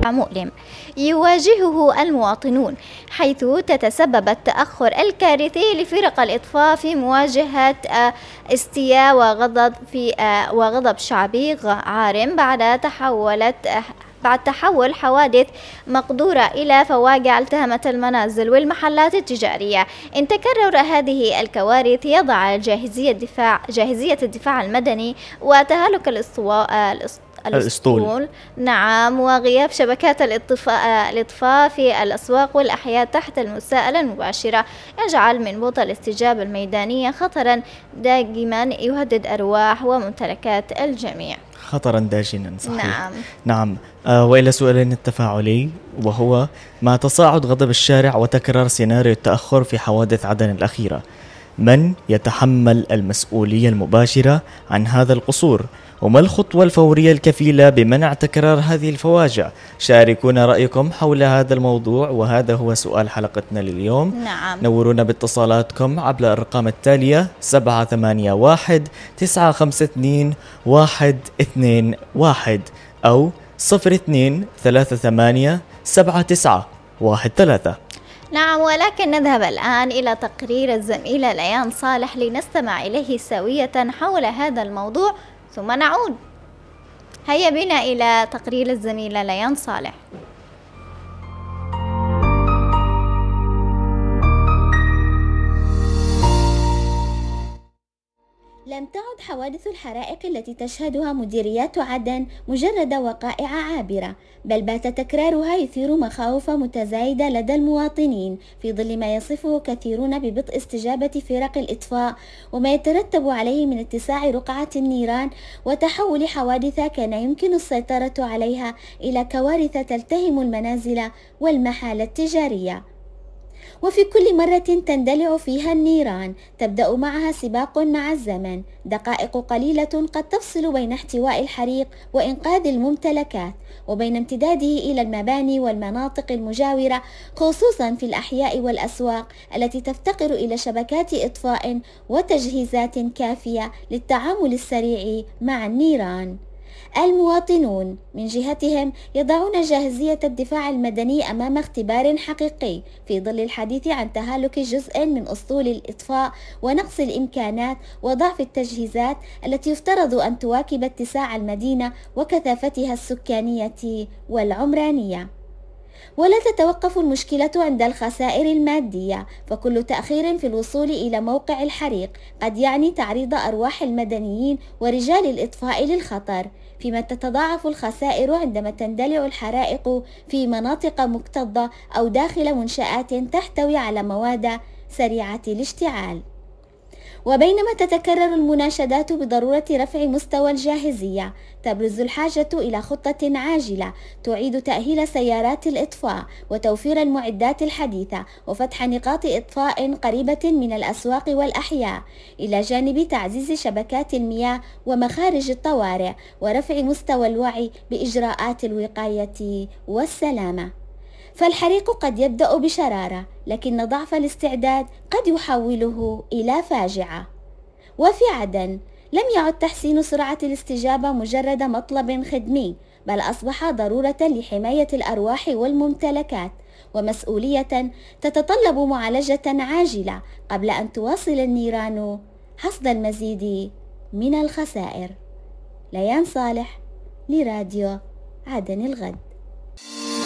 مؤلم يواجهه المواطنون، حيث تتسبب التأخر الكارثي لفرق الإطفاء في مواجهة استياء وغضب شعبي عارم بعد تحول حوادث مقدورة إلى فواجع التهمت المنازل والمحلات التجارية. إن تكرر هذه الكوارث يضع جاهزية الدفاع المدني وتهالك الأسطول نعم وغياب شبكات الإطفاء في الأسواق والأحياء تحت المساءلة المباشرة يجعل من بطء الاستجابة الميدانية خطرا داجما يهدد أرواح وممتلكات الجميع. خطرا داجنا صحيح. نعم. وإلى سؤال التفاعلي، وهو: مع تصاعد غضب الشارع وتكرار سيناريو التأخر في حوادث عدن الأخيرة، من يتحمل المسؤولية المباشرة عن هذا القصور؟ وما الخطوة الفورية الكفيلة بمنع تكرار هذه الفواجع؟ شاركونا رأيكم حول هذا الموضوع، وهذا هو سؤال حلقتنا لليوم. نعم. نورونا باتصالاتكم عبر الأرقام التالية: 781-952-121 أو 02-38-79-13. نعم، ولكن نذهب الآن إلى تقرير الزميلة ليان صالح لنستمع إليه سوية حول هذا الموضوع ثم نعود. هيا بنا إلى تقرير الزميلة ليان صالح. لم تعد حوادث الحرائق التي تشهدها مديريات عدن مجرد وقائع عابرة، بل بات تكرارها يثير مخاوف متزايدة لدى المواطنين في ظل ما يصفه كثيرون ببطء استجابة فرق الإطفاء وما يترتب عليه من اتساع رقعة النيران وتحول حوادث كان يمكن السيطرة عليها إلى كوارث تلتهم المنازل والمحال التجارية. وفي كل مرة تندلع فيها النيران تبدأ معها سباق مع الزمن، دقائق قليلة قد تفصل بين احتواء الحريق وإنقاذ الممتلكات وبين امتداده إلى المباني والمناطق المجاورة، خصوصا في الأحياء والأسواق التي تفتقر إلى شبكات إطفاء وتجهيزات كافية للتعامل السريع مع النيران. المواطنون من جهتهم يضعون جاهزية الدفاع المدني أمام اختبار حقيقي في ظل الحديث عن تهالك جزء من أسطول الإطفاء ونقص الإمكانات وضعف التجهيزات التي يفترض أن تواكب اتساع المدينة وكثافتها السكانية والعمرانية. ولا تتوقف المشكلة عند الخسائر المادية، فكل تأخير في الوصول إلى موقع الحريق قد يعني تعريض أرواح المدنيين ورجال الإطفاء للخطر، فيما تتضاعف الخسائر عندما تندلع الحرائق في مناطق مكتظة أو داخل منشآت تحتوي على مواد سريعة الاشتعال. وبينما تتكرر المناشدات بضرورة رفع مستوى الجاهزية، تبرز الحاجة إلى خطة عاجلة تعيد تأهيل سيارات الإطفاء وتوفير المعدات الحديثة وفتح نقاط إطفاء قريبة من الأسواق والأحياء، إلى جانب تعزيز شبكات المياه ومخارج الطوارئ ورفع مستوى الوعي بإجراءات الوقاية والسلامة. فالحريق قد يبدأ بشرارة، لكن ضعف الاستعداد قد يحوله إلى فاجعة. وفي عدن لم يعد تحسين سرعة الاستجابة مجرد مطلب خدمي، بل أصبح ضرورة لحماية الأرواح والممتلكات ومسؤولية تتطلب معالجة عاجلة قبل أن تواصل النيران حصد المزيد من الخسائر. ليان صالح لراديو عدن الغد.